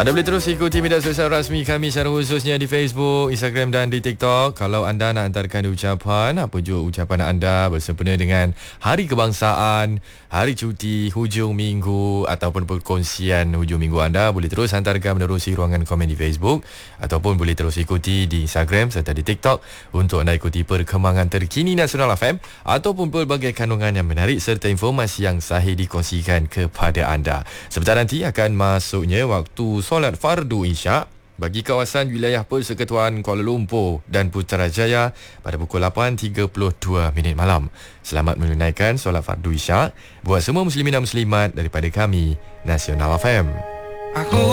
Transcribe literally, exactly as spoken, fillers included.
Anda boleh terus ikuti media sosial rasmi kami secara khususnya di Facebook, Instagram dan di TikTok. Kalau anda nak hantarkan ucapan, apa jua ucapan anda bersempena dengan Hari Kebangsaan, Hari Cuti, hujung minggu ataupun perkongsian hujung minggu anda, boleh terus hantarkan menerusi ruangan komen di Facebook ataupun boleh terus ikuti di Instagram serta di TikTok untuk anda ikuti perkembangan terkini Nasional F M ataupun pelbagai kandungan yang menarik serta informasi yang sahih dikongsikan kepada anda. Sebentar nanti akan masuknya waktu solat fardu Isyak bagi kawasan wilayah Persekutuan Kuala Lumpur dan Putrajaya pada pukul lapan tiga puluh dua minit malam. Selamat menunaikan solat fardu Isyak buat semua muslimin dan muslimat daripada kami, Nasional F M. Aku